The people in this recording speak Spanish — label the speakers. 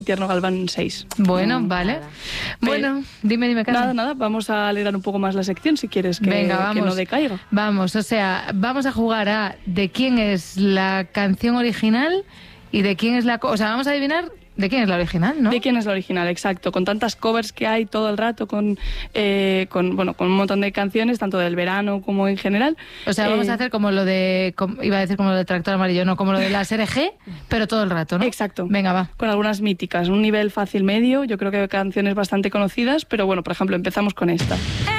Speaker 1: Tierno Galván 6.
Speaker 2: Bueno, vale. Bueno, dime, Carmen.
Speaker 1: Nada, vamos a alegrar un poco más la sección si quieres que,
Speaker 2: Venga, vamos,
Speaker 1: que no decaiga.
Speaker 2: Vamos, o sea, vamos a jugar a de quién es la canción original y de quién es la... O sea, vamos a adivinar de quién es la original, ¿no?
Speaker 1: De quién es la original, exacto. Con tantas covers que hay todo el rato, con un montón de canciones, tanto del verano como en general.
Speaker 2: O sea, vamos a hacer como lo de... iba a decir como lo de Tractor Amarillo, no, como lo de la SRG, pero todo el rato, ¿no?
Speaker 1: Exacto.
Speaker 2: Venga, va.
Speaker 1: Con algunas míticas, un nivel fácil medio, yo creo que hay canciones bastante conocidas, pero bueno, por ejemplo, empezamos con esta.